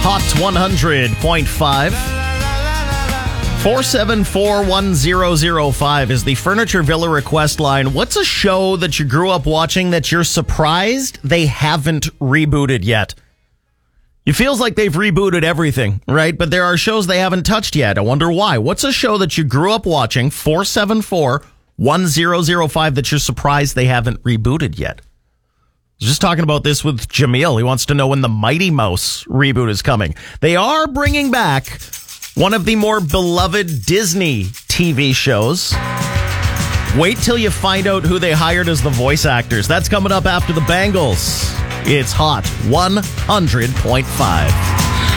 Hot 100.5. 474-1005 is the Furniture Villa request line. What's a show that you grew up watching that you're surprised they haven't rebooted yet? It feels like they've rebooted everything, right? But there are shows they haven't touched yet. I wonder why. What's a show that you grew up watching, 474-1005, that you're surprised they haven't rebooted yet? I was just talking about this with Jamil. He wants to know when the Mighty Mouse reboot is coming. They are bringing back one of the more beloved Disney TV shows. Wait till you find out who they hired as the voice actors. That's coming up after the Bangles. It's Hot 100.5.